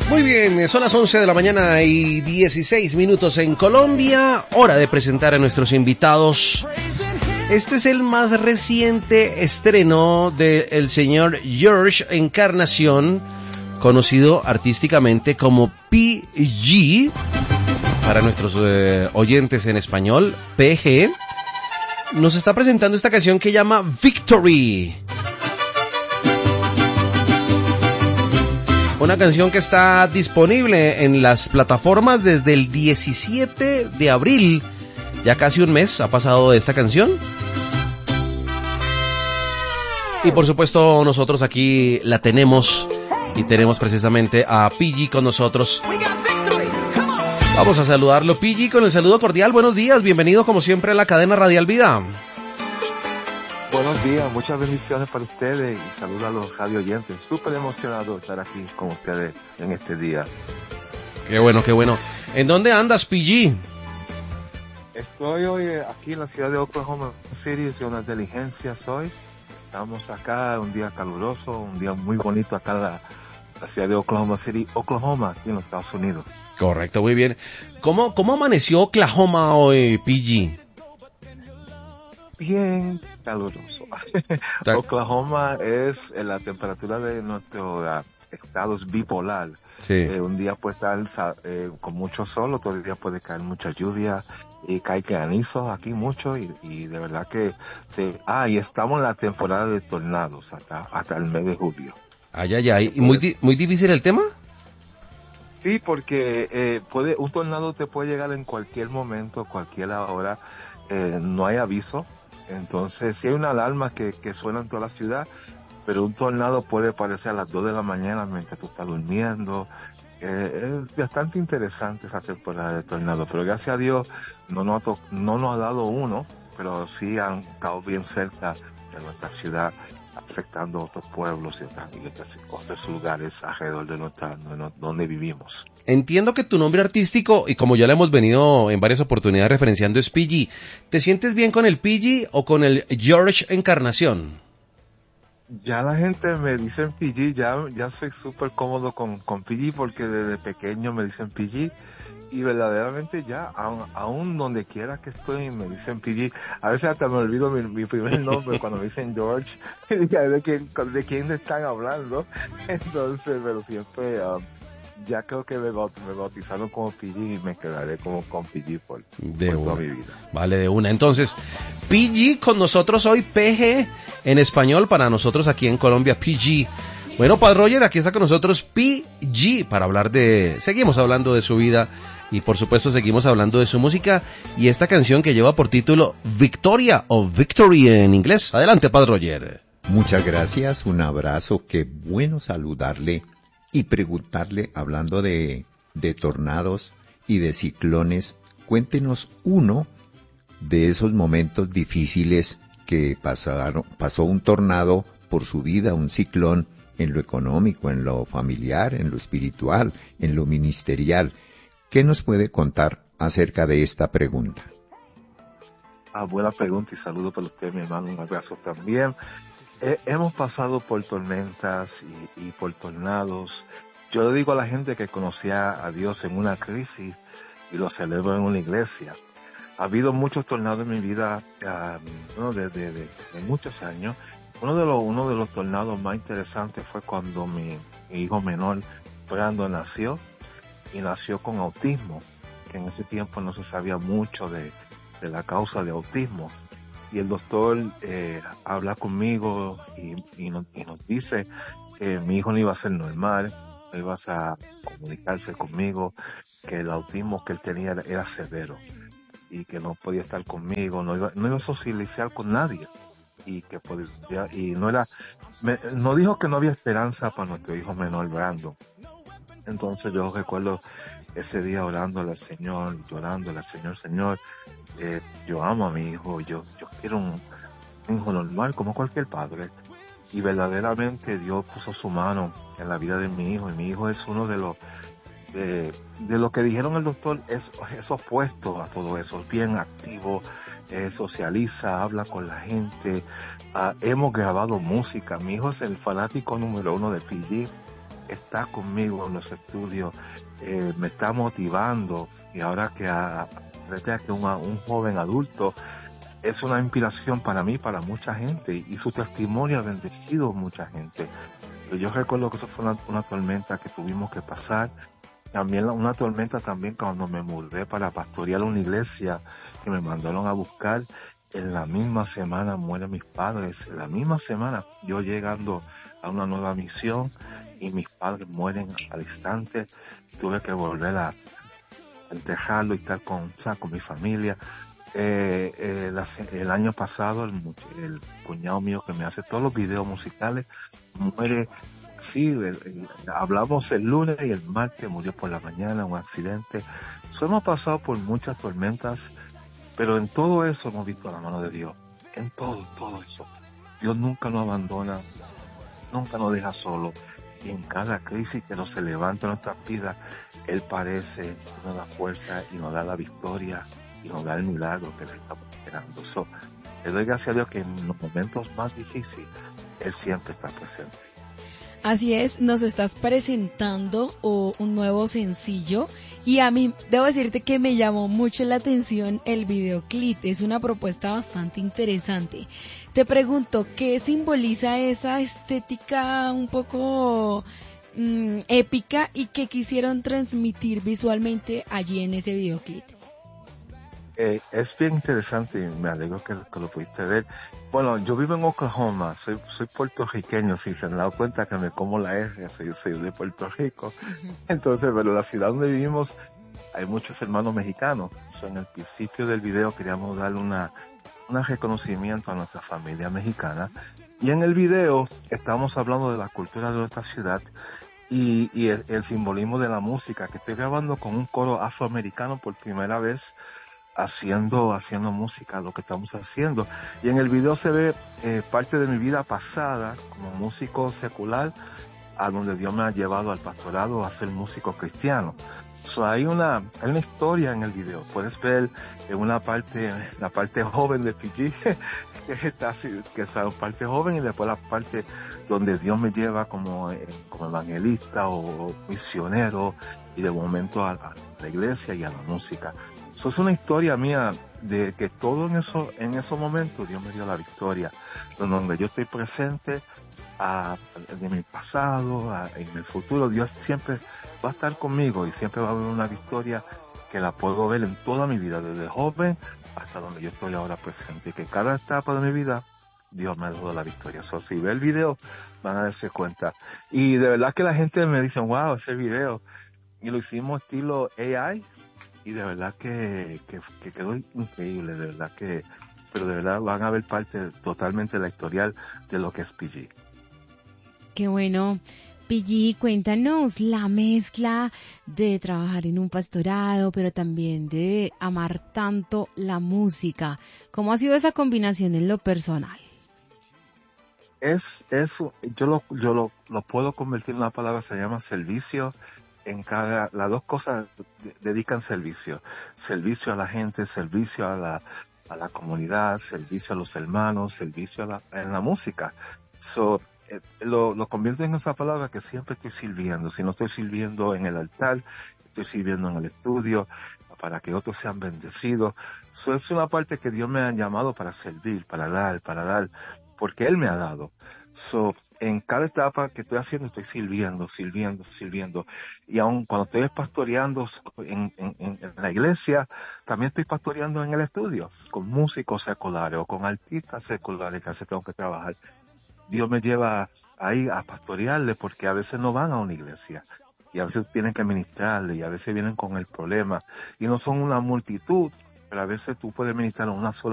Muy bien, son las 11 de la mañana y 16 minutos en Colombia. Hora de presentar a nuestros invitados. Este es el más reciente estreno del señor George Encarnación, conocido artísticamente como PG, para nuestros oyentes en español, PG. Nos está presentando esta canción que llama Victory. Una canción que está disponible en las plataformas desde el 17 de abril. Ya casi un mes ha pasado de esta canción. Y por supuesto nosotros aquí la tenemos. Y tenemos precisamente a PG con nosotros. Vamos a saludarlo, PG, con el saludo cordial. Buenos días, bienvenido como siempre a la cadena Radial Vida. Buenos días, muchas bendiciones para ustedes y saludos a los radio oyentes. Súper emocionado de estar aquí con ustedes en este día. Qué bueno, qué bueno. ¿En dónde andas, PG? Estoy hoy aquí en la ciudad de Oklahoma City, haciendo unas diligencias hoy. Estamos acá, un día caluroso, un día muy bonito acá en la ciudad de Oklahoma City, Oklahoma, aquí en los Estados Unidos. Correcto, muy bien. ¿Cómo amaneció Oklahoma hoy, PG? Bien caluroso. Oklahoma es la temperatura de nuestro estado es bipolar. Sí. Un día puede estar con mucho sol, otro día puede caer mucha lluvia y cae granizo aquí mucho y de verdad que y estamos en la temporada de tornados hasta el mes de julio. Ay. ¿Y muy difícil el tema? Sí, porque un tornado te puede llegar en cualquier momento, cualquier hora, no hay aviso. Entonces, sí hay una alarma que suena en toda la ciudad, pero un tornado puede aparecer a las 2 de la mañana mientras tú estás durmiendo. Es bastante interesante esa temporada de tornado, pero gracias a Dios no nos ha dado uno, pero sí han estado bien cerca de nuestra ciudad, afectando a otros pueblos y otros lugares alrededor de donde vivimos. Entiendo que tu nombre artístico, y como ya lo hemos venido en varias oportunidades referenciando, es PG. ¿Te sientes bien con el PG o con el George Encarnación? Ya la gente me dice PG, ya soy súper cómodo con PG porque desde pequeño me dicen PG. Y verdaderamente ya, aún donde quiera que estoy, me dicen PG. A veces hasta me olvido mi primer nombre cuando me dicen George, de quién están hablando. Entonces, pero siempre, ya creo que me bautizaron como PG y me quedaré como con PG por toda mi vida. Vale, de una. Entonces, PG con nosotros hoy, PG en español para nosotros aquí en Colombia, PG. Bueno, Padre Roger, aquí está con nosotros PG para seguimos hablando de su vida y por supuesto seguimos hablando de su música y esta canción que lleva por título Victoria o Victory en inglés. Adelante, Padre Roger. Muchas gracias, un abrazo, qué bueno saludarle y preguntarle, hablando de tornados y de ciclones, cuéntenos uno de esos momentos difíciles que pasó un tornado por su vida, un ciclón, en lo económico, en lo familiar, en lo espiritual, en lo ministerial. ¿Qué nos puede contar acerca de esta pregunta? Buena pregunta y saludo para usted, mi hermano, un abrazo también. Hemos pasado por tormentas y por tornados. Yo le digo a la gente que conocía a Dios en una crisis y lo celebro en una iglesia. Ha habido muchos tornados en mi vida, de muchos años. Uno de los tornados más interesantes fue cuando mi hijo menor, Brandon, nació con autismo, que en ese tiempo no se sabía mucho de la causa de autismo. Y el doctor habla conmigo y nos dice que mi hijo no iba a ser normal, no iba a comunicarse conmigo, que el autismo que él tenía era severo y que no podía estar conmigo, no iba a socializar con nadie. Y que podía, y no dijo que no había esperanza para nuestro hijo menor Brandon. Entonces yo recuerdo ese día orándole al Señor, llorándole al Señor, yo amo a mi hijo, yo quiero un hijo normal como cualquier padre. Y verdaderamente Dios puso su mano en la vida de mi hijo, y mi hijo es uno de lo que dijeron el doctor, es opuesto a todo eso, es bien activo, socializa, habla con la gente, hemos grabado música, mi hijo es el fanático número 1 de PG, está conmigo en los estudios, me está motivando, y ahora que un joven adulto, es una inspiración para mí, para mucha gente, y su testimonio ha bendecido a mucha gente. Yo recuerdo que eso fue una tormenta que tuvimos que pasar. También una tormenta también cuando me mudé para pastorear una iglesia, que me mandaron a buscar. En la misma semana mueren mis padres. En la misma semana yo llegando a una nueva misión y mis padres mueren al instante. Tuve que volver a enterrarlo y estar con mi familia. El año pasado el cuñado mío que me hace todos los videos musicales muere. Sí, hablamos el lunes y el martes murió por la mañana, un accidente. Hemos pasado por muchas tormentas, pero en todo eso hemos visto la mano de Dios. En todo eso. Dios nunca nos abandona, nunca nos deja solo. Y en cada crisis que nos se levanta en nuestras vidas, Él parece, nos da fuerza y nos da la victoria y nos da el milagro que le estamos esperando. Le doy gracias a Dios que en los momentos más difíciles, Él siempre está presente. Así es, nos estás presentando un nuevo sencillo y a mí debo decirte que me llamó mucho la atención el videoclip, es una propuesta bastante interesante. Te pregunto, ¿qué simboliza esa estética un poco épica y qué quisieron transmitir visualmente allí en ese videoclip? Es bien interesante y me alegro que lo pudiste ver. Bueno, yo vivo en Oklahoma, soy puertorriqueño, si se han dado cuenta que me como la R, soy de Puerto Rico. Entonces, pero la ciudad donde vivimos hay muchos hermanos mexicanos. En el principio del video queríamos darle un reconocimiento a nuestra familia mexicana. Y en el video estamos hablando de la cultura de nuestra ciudad y el simbolismo de la música, que estoy grabando con un coro afroamericano por primera vez, haciendo música, lo que estamos haciendo. Y en el video se ve parte de mi vida pasada como músico secular, a donde Dios me ha llevado al pastorado a ser músico cristiano. Hay una historia en el video. Puedes ver en la parte joven de PG, que es la parte joven, y después la parte donde Dios me lleva como evangelista o misionero, y de momento a la iglesia y a la música. Eso es una historia mía de que todo en esos momentos Dios me dio la victoria, donde yo estoy presente de mi pasado, en el futuro. Dios siempre va a estar conmigo y siempre va a haber una victoria que la puedo ver en toda mi vida, desde joven hasta donde yo estoy ahora presente, y que cada etapa de mi vida Dios me ha dado la victoria. Si ve el video van a darse cuenta, y de verdad que la gente me dice, wow, ese video, y lo hicimos estilo AI, y de verdad que quedó increíble, de verdad pero de verdad van a ver parte totalmente de la historial de lo que es PG. Qué bueno. PG, cuéntanos la mezcla de trabajar en un pastorado, pero también de amar tanto la música. ¿Cómo ha sido esa combinación en lo personal? Yo lo puedo convertir en una palabra, se llama servicio. Las dos cosas dedican servicio a la gente, servicio a la comunidad, servicio a los hermanos, servicio en la música. Lo convierto en esa palabra que siempre estoy sirviendo. Si no estoy sirviendo en el altar, estoy sirviendo en el estudio, para que otros sean bendecidos. Es una parte que Dios me ha llamado para servir, para dar, porque Él me ha dado. En cada etapa que estoy haciendo, estoy sirviendo. Y aun cuando estoy pastoreando en la iglesia, también estoy pastoreando en el estudio, con músicos seculares o con artistas seculares que a veces tengo que trabajar. Dios me lleva ahí a pastorearle, porque a veces no van a una iglesia, y a veces tienen que ministrarle, y a veces vienen con el problema, y no son una multitud, pero a veces tú puedes ministrar a una sola